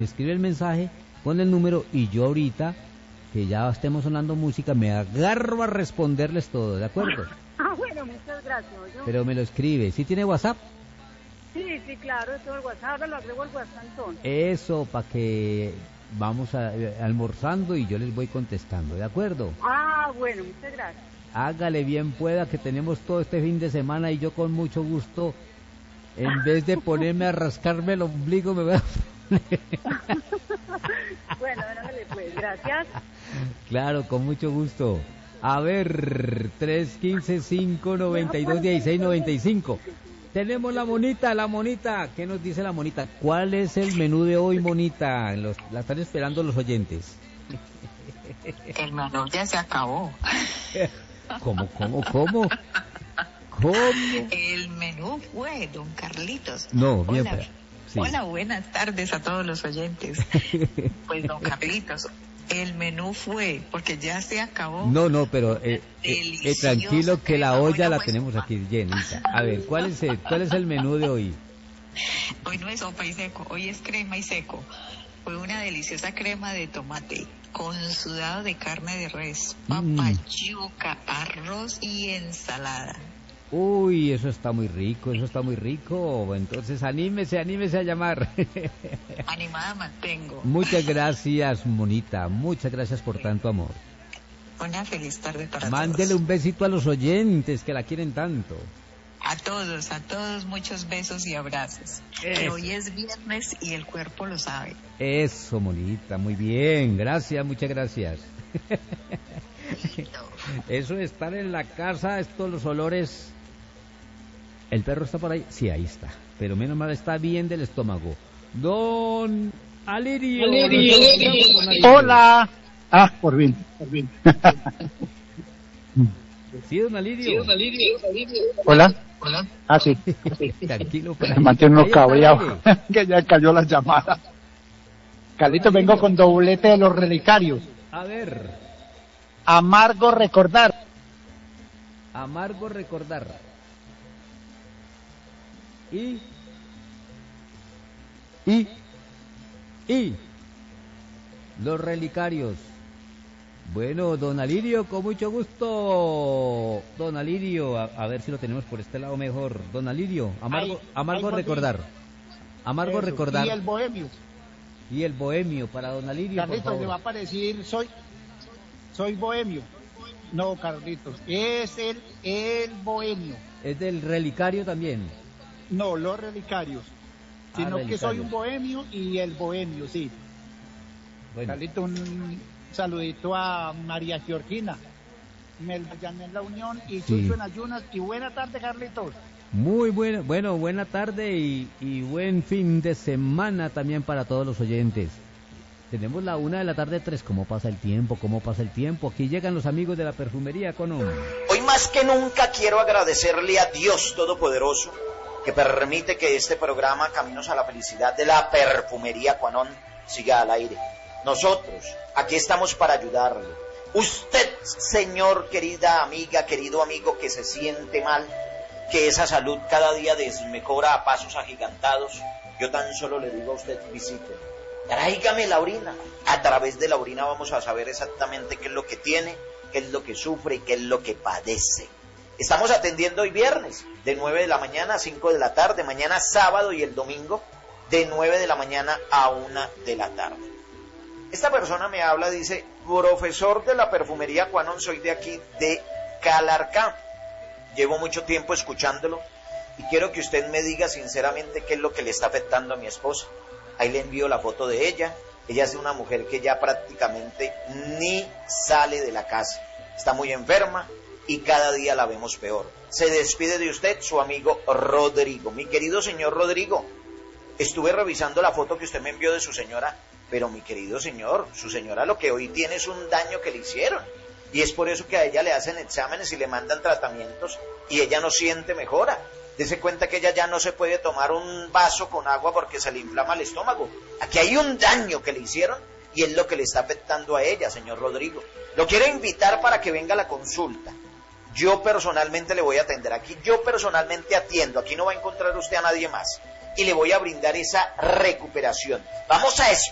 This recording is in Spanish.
escribe el mensaje con el número y yo ahorita, que ya estemos sonando música, me agarro a responderles todo, ¿de acuerdo? Bueno, muchas gracias. Pero me lo escribe. ¿Sí tiene WhatsApp? Sí, claro, todo el WhatsApp, ahora lo agrego al WhatsApp entonces. Eso, para que vamos almorzando y yo les voy contestando, ¿de acuerdo? Bueno, muchas gracias. Hágale bien pueda, que tenemos todo este fin de semana y yo con mucho gusto, en vez de ponerme a rascarme el ombligo, me voy a poner... Bueno, hágale pues, gracias. Claro, con mucho gusto. A ver, 315-592-1695. Tenemos la monita. ¿Qué nos dice la monita? ¿Cuál es el menú de hoy, monita? La están esperando los oyentes. El menú ya se acabó. ¿Cómo? El menú fue, don Carlitos. No, bien. Hola, sí. Hola, buenas tardes a todos los oyentes. Pues, don Carlitos, el menú fue, porque ya se acabó. No, pero tranquilo que la olla la tenemos aquí llenita. A ver, ¿cuál es el menú de hoy? Hoy no es sopa y seco, hoy es crema y seco. Fue una deliciosa crema de tomate con sudado de carne de res, papa, yuca, arroz y ensalada. Uy, eso está muy rico. Entonces anímese a llamar. Animada mantengo. Muchas gracias, monita. Muchas gracias por tanto amor. Una feliz tarde para Mándele todos. un besito a los oyentes que la quieren tanto. A todos, muchos besos y abrazos. Que hoy es viernes y el cuerpo lo sabe. Eso, monita, muy bien. Gracias, muchas gracias. Eso de estar en la casa, estos los olores... ¿El perro está por ahí? Sí, ahí está. Pero menos mal está bien del estómago. Don Alirio. Hola. Por fin. Sí, don Alirio. Hola. Sí. Tranquilo. Me mantiene uno cabreado. Que ya cayó la llamada. Carlito, vengo con doblete de los relicarios. A ver. Amargo recordar. Y los relicarios. Bueno, don Alirio, con mucho gusto. Don Alirio, a ver si lo tenemos por este lado mejor. Don Alirio, amargo recordar. Amargo Eso. recordar. Y el bohemio. Para don Alirio, Carlitos, por favor. le va a parecer, soy bohemio. No, Carlitos, es el bohemio. Es del relicario también. No, los relicarios. Sino que relicarios. soy un bohemio y el bohemio, sí. Bueno. Carlitos, un saludito a María Georgina. Me llamé en la Unión y Chucho en ayunas. Y buena tarde, Carlitos. Muy buena tarde y buen fin de semana también para todos los oyentes. Tenemos la 1:03. ¿Cómo pasa el tiempo? Aquí llegan los amigos de la perfumería Cuanón. Hoy más que nunca quiero agradecerle a Dios Todopoderoso que permite que este programa Caminos a la Felicidad de la perfumería Cuanón siga al aire. Nosotros aquí estamos para ayudarle. Usted, señor, querida amiga, querido amigo que se siente mal, que esa salud cada día desmejora a pasos agigantados, yo tan solo le digo a usted, visite, tráigame la orina. A través de la orina vamos a saber exactamente qué es lo que tiene, qué es lo que sufre y qué es lo que padece. Estamos atendiendo hoy viernes, de 9 de la mañana a 5 de la tarde, mañana sábado y el domingo, de 9 de la mañana a 1 de la tarde. Esta persona me habla, dice, profesor de la perfumería Cuanón, soy de aquí, de Calarcá. Llevo mucho tiempo escuchándolo y quiero que usted me diga sinceramente qué es lo que le está afectando a mi esposa. Ahí le envío la foto de ella. Ella es una mujer que ya prácticamente ni sale de la casa. Está muy enferma y cada día la vemos peor. Se despide de usted su amigo Rodrigo. Mi querido señor Rodrigo, estuve revisando la foto que usted me envió de su señora, pero mi querido señor, su señora lo que hoy tiene es un daño que le hicieron. Y es por eso que a ella le hacen exámenes y le mandan tratamientos y ella no siente mejora. Dese cuenta que ella ya no se puede tomar un vaso con agua porque se le inflama el estómago. Aquí hay un daño que le hicieron y es lo que le está afectando a ella, señor Rodrigo. Lo quiero invitar para que venga a la consulta. Yo personalmente le voy a atender aquí. Yo personalmente atiendo. Aquí no va a encontrar usted a nadie más. Y le voy a brindar esa recuperación. Vamos a